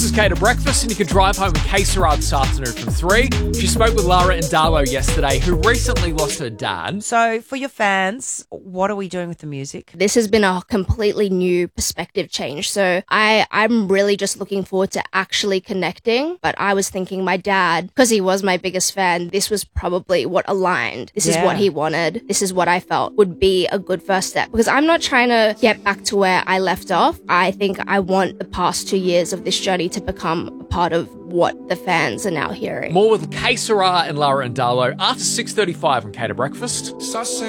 is Kate at Breakfast, and you can drive home with Kay Sarah this afternoon from 3. She spoke with Lara Ndalo yesterday, who recently lost her dad. So, for your fans, what are we doing with the music? This has been a completely new perspective change. So I'm really just looking forward to actually connecting. But I was thinking my dad, because he was my biggest fan, this was probably what aligned. This is what he wanted. This is what I felt would be a good first step. Because I'm not trying to get back to where I left off. I think I want the past 2 years of this journey to become a part of what the fans are now hearing. More with Kay Sarah and Lara Ndalo after 6:35 on Kate at Breakfast.